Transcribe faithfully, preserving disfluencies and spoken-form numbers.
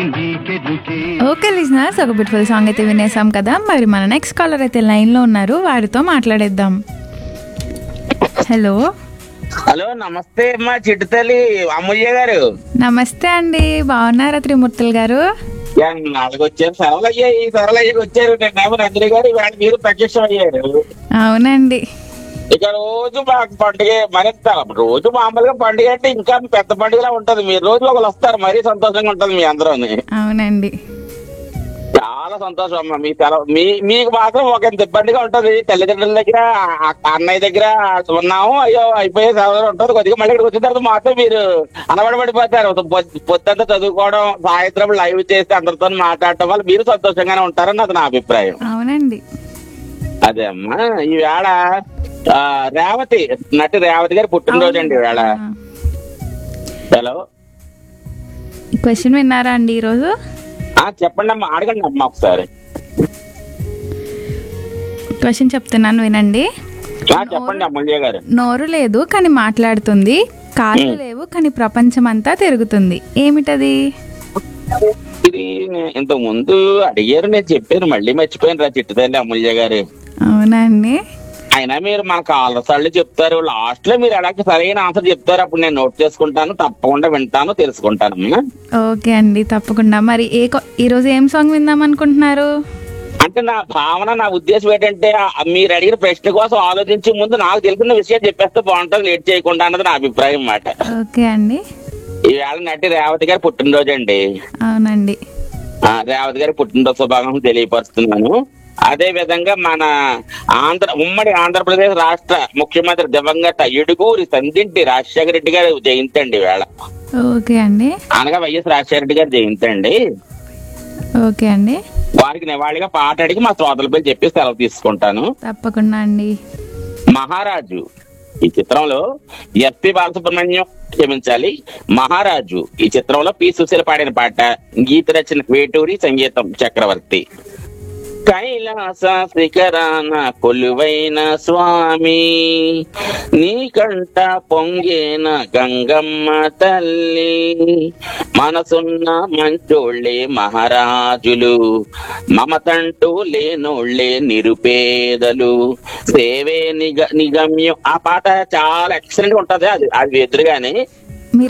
Okay listeners, ఒక beautiful song అయితే వినేసాం కదా. మరి మన నెక్స్ట్ కాలర్ అయితే లైన్ లో ఉన్నారు, వారితో మాట్లాడేద్దాం. హలో హలో, నమస్తే అమ్మా చిట్టుతల్లి అమ్మయ్య గారు. నమస్తే అండి, బాగున్నారా త్రిమూర్తులు గారు? నాలుగు వచ్చారు, సరళయ్యాయి సరళయ్యకి వచ్చారు. నేను నందిని గారు, ఇవాళ మీరు ప్రత్యక్షం అయ్యారు. అవునండి, ఇక రోజు మాకు పండుగ మరింత రోజు మామూలుగా పండుగ అంటే ఇంకా పెద్ద పండుగలా ఉంటది. మీరు రోజు ఒకరు వస్తారు, మరీ సంతోషంగా ఉంటది మీ అందరూ. అవునండి, చాలా సంతోషం అమ్మా. మీ సెలవు మీ మీకు మాత్రం ఒక ఇంత ఇబ్బందిగా ఉంటది. తల్లిదండ్రుల దగ్గర అన్నయ్య దగ్గర ఉన్నాము, అయ్యో అయిపోయే సెలవు ఉంటది. కొద్దిగా మళ్ళీ ఇక్కడికి వచ్చిన తర్వాత మాత్రం మీరు అనబడిపడిపోతారు. పొద్దంతా చదువుకోవడం, సాయంత్రం లైవ్ చేసి అందరితో మాట్లాడటం వల్ల మీరు సంతోషంగానే ఉంటారని అది నా అభిప్రాయం. అవునండి. అదే అమ్మా, ఈవేళ రేవతి నటి రేవతి గారి పుట్టినరోజు అండి ఈవేళ. హలో, క్వశ్చన్ విన్నారా అండి ఈరోజు? చెప్పండి అమ్మా, అడగండి అమ్మా ఒకసారి. క్వశ్చన్ చెప్తున్నాను వినండి. చెప్పండి అమ్మయ్య గారు. నోరు లేదు కానీ మాట్లాడుతుంది, కాళ్ళు లేవు కానీ ప్రపంచం అంతా తిరుగుతుంది, ఏమిటది? ఇది ఇంతకు ముందు అడిగారు, నేను చెప్పాను, మళ్ళీ మర్చిపోయాను రా చిట్టుతల్లి అమూల్య గారు. అవునండి. అయినా మీరు మన కాలర్ సార్లు చెప్తారు, లాస్ట్ లో మీరు అలాగే సరైన ఆన్సర్ చెప్తారు. అప్పుడు నేను నోట్ చేసుకుంటాను, తప్పకుండా వింటాను, తెలుసుకుంటాను. ఓకే అండి, తప్పకుండా. మరి ఏ ఈ రోజు ఏం సాంగ్ విందాం అనుకుంటున్నారు? అంటే నా భావన, నా ఉద్దేశం ఏంటంటే మీరు అడిగిన ప్రశ్న కోసం ఆలోచించే ముందు నాకు తెలిసిన విషయం చెప్పేస్తే బాగుంటుంది, లేట్ చేయకుండా అన్నది నా అభిప్రాయం మాట. ఓకే అండి. ఈవేళ నటి రేవతి గారి పుట్టినరోజు అండి. అవునండి, రేవతి గారి పుట్టినరోజు శుభాకాంక్షలు తెలియపరుస్తున్నాను. అదే విధంగా మన ఆంధ్ర ఉమ్మడి ఆంధ్రప్రదేశ్ రాష్ట్ర ముఖ్యమంత్రి దివంగత ఇడుగూరి సందింటి రాజశేఖర రెడ్డి గారు జయంతి అండి వేళ. ఓకే అండి. అనగా వైఎస్ రాజశేఖర రెడ్డి గారు జయంతి అండి. ఓకే అండి. వారికి నివాళిగా పాట అడిగి మా శ్రోతల పేరు చెప్పి సెలవు తీసుకుంటాను. తప్పకుండా అండి. మహారాజు ఈ చిత్రంలో ఎస్పి బాలసుబ్రహ్మణ్యం, క్షమించాలి మహారాజు ఈ చిత్రంలో పి సుశీల పాడిన పాట, గీత రచన వేటూరి, సంగీతం చక్రవర్తి. కైలాస శిఖరాన కొలువైన స్వామి, నీకంట పొంగేన గంగమ్మ తల్లి, మనసున్న మంచోళ్ళే మహారాజులు, మమతంటూ లేనోళ్లే నిరుపేదలు, సేవే నిగ నిగమ్యం. ఆ పాట చాలా ఎక్సలెంట్ గా ఉంటది. అది అది ఎదురుగానే